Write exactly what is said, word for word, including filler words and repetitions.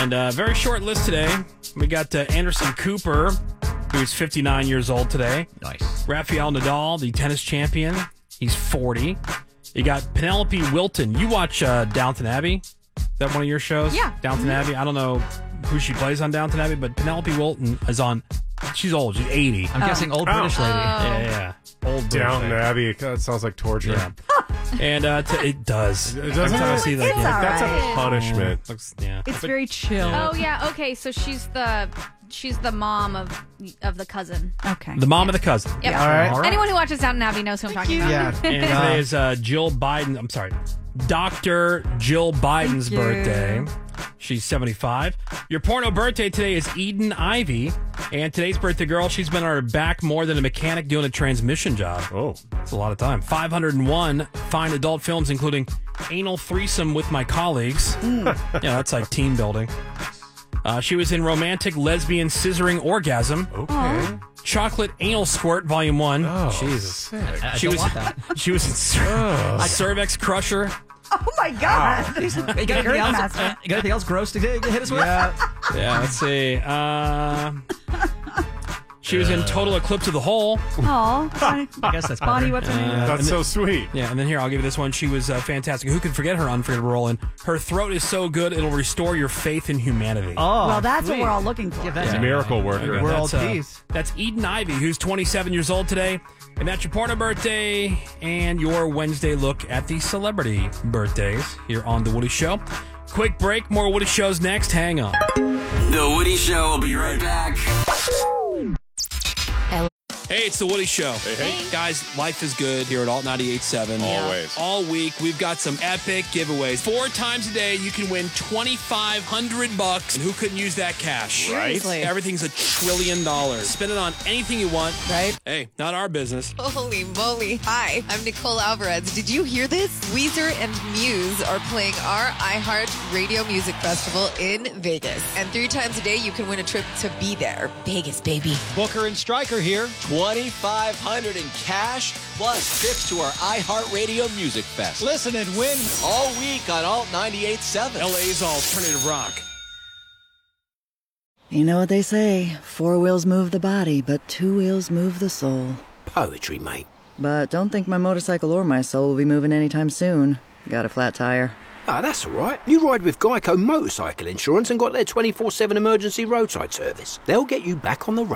And a uh, very short list today. We got uh, Anderson Cooper, who's fifty-nine years old today. Nice. Rafael Nadal, the tennis champion. He's forty. You got Penelope Wilton. You watch uh, Downton Abbey? Is that one of your shows? Yeah. Downton Mm-hmm. Abbey. I don't know who she plays on Downton Abbey, but Penelope Wilton is on. She's old. She's eighty. I'm oh. guessing old British lady. Oh. Yeah, yeah. Old Downton Abbey. That sounds like torture. Yeah. And uh, t- it does. It doesn't. Every time I see that, It's yeah. all That's right. a punishment. Looks, yeah. It's very chill. Oh yeah, okay. So she's the she's the mom of of the cousin. Okay. The mom of the cousin. Yep. Yeah. All right. All right. Anyone who watches Downton Abbey knows who I'm talking about. Yeah. And today is uh, Jill Biden. I'm sorry, Doctor Jill Biden's Thank you. birthday. She's seventy-five. Your porno birthday today is Eden Ivy. And today's birthday girl, she's been on her back more than a mechanic doing a transmission job. Oh. That's a lot of time. five hundred one fine adult films, including Anal Threesome with My Colleagues. Yeah, that's like team building. Uh, she was in Romantic Lesbian Scissoring Orgasm. Okay. Chocolate Anal Squirt, Volume one. Oh, Jesus. sick. I She don't was, want that. she was in Cer- Cervix Crusher. Oh my God. You got anything Girl else? master. You got anything else gross to hit hit us with? Yeah, let's see. Uh, she was in Total Eclipse of the Whole. Aw. I guess that's Bonnie, better. what's her name? Uh, That's so sweet. Yeah, and then here, I'll give you this one. She was uh, fantastic. Who could forget her unforgettable role in Her Throat is So Good, It'll Restore Your Faith in Humanity. Oh, Well, that's sweet. what we're all looking for. Give that It's to a me. miracle worker. Okay, World that's, uh, peace. That's Eden Ivy, who's twenty-seven years old today. And that's your porno birthday and your Wednesday look at the celebrity birthdays here on The Woody Show. Quick break. More Woody Shows next. Hang on. The Woody Show will be right back. Hey, it's The Woody Show. Hey, hey. Guys, life is good here at Alt ninety-eight point seven. Always. All week, we've got some epic giveaways. Four times a day, you can win twenty-five hundred bucks. And who couldn't use that cash? Right? Seriously. Everything's a trillion dollars. Spend it on anything you want. Right? Hey, not our business. Holy moly. Hi, I'm Nicole Alvarez. Did you hear this? Weezer and Muse are playing our iHeart Radio Music Festival in Vegas. And three times a day, you can win a trip to be there. Vegas, baby. Booker and Stryker here. twenty-five hundred in cash plus trips to our iHeartRadio Music Fest. Listen and win all week on Alt ninety-eight point seven. L A's alternative rock. You know what they say, four wheels move the body, but two wheels move the soul. Poetry, mate. But don't think my motorcycle or my soul will be moving anytime soon. Got a flat tire. Ah, that's all right. You ride with Geico Motorcycle Insurance and got their twenty-four seven emergency roadside service. They'll get you back on the road.